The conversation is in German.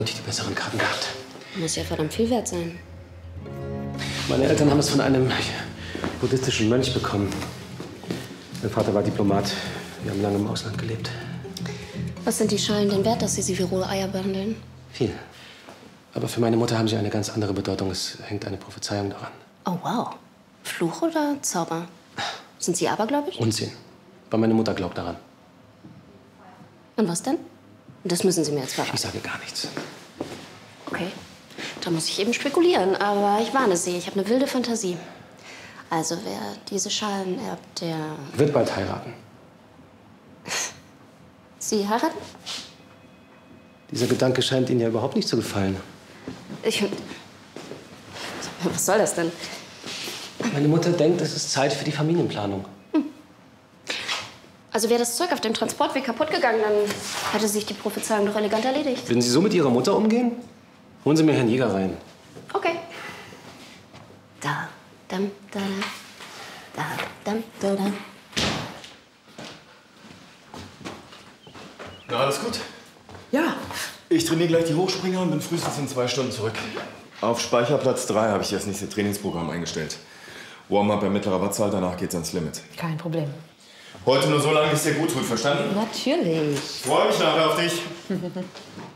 Und die besseren Karten gehabt. Muss ja verdammt viel wert sein. Meine Eltern haben es von einem buddhistischen Mönch bekommen. Mein Vater war Diplomat. Wir haben lange im Ausland gelebt. Was sind die Schalen denn wert, dass Sie sie wie rohe Eier behandeln? Viel. Aber für meine Mutter haben sie eine ganz andere Bedeutung. Es hängt eine Prophezeiung daran. Oh, wow. Fluch oder Zauber? Sind Sie abergläubisch? Unsinn. Aber meine Mutter glaubt daran. Und was denn? Das müssen Sie mir jetzt verraten. Ich sage gar nichts. Okay. Da muss ich eben spekulieren. Aber ich warne Sie, ich habe eine wilde Fantasie. Also, wer diese Schalen erbt, der... Wird bald heiraten. Sie heiraten? Dieser Gedanke scheint Ihnen ja überhaupt nicht zu gefallen. Was soll das denn? Meine Mutter denkt, es ist Zeit für die Familienplanung. Also wäre das Zeug auf dem Transportweg kaputt gegangen, dann hätte sich die Prophezeiung doch elegant erledigt. Würden Sie so mit Ihrer Mutter umgehen? Holen Sie mir Herrn Jäger rein. Okay. Da, dam, da, da, dam, da, da. Na, alles gut? Ja. Ich trainiere gleich die Hochspringer und bin frühestens in 2 Stunden zurück. Auf Speicherplatz 3 habe ich das nächste Trainingsprogramm eingestellt. Warm-up bei mittlerer Wattzahl, danach geht's ans Limit. Kein Problem. Heute nur so lange, bis dir gut tut, verstanden? Natürlich. Freue mich nachher auf dich.